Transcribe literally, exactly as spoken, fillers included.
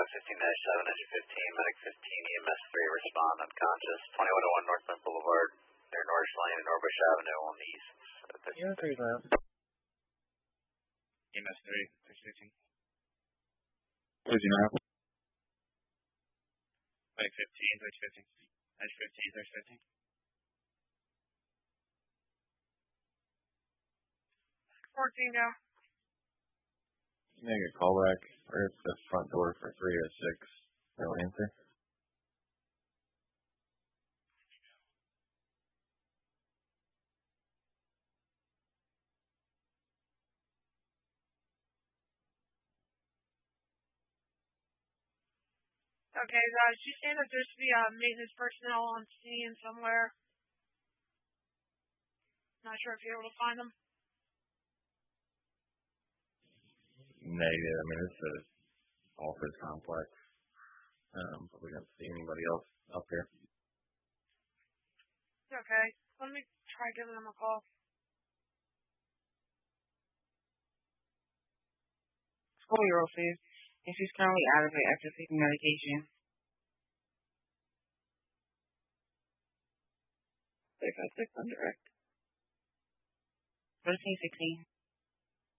fifteen dash seven, engine fifteen, medic fifteen, E M S three, respond unconscious. twenty-one oh one Northland Boulevard, near Norris Lane and Norbush Avenue on the east. Yeah, three left. E M S three, six fifteen. Losing out. Medic fifteen, six fifteen. Engine fifteen, six fifteen. fourteen go. Make a callback. Or it's the front door for three oh six. No answer. Okay, uh, she's saying that there should be uh, maintenance personnel on scene somewhere. Not sure if you're able to find them. Negative. I mean, it's a office complex. Um, but we don't see anybody else up here. Okay, let me try giving them a call. Four-year-old says, and she's currently out of it after taking medication. They got six on direct. thirteen sixteen.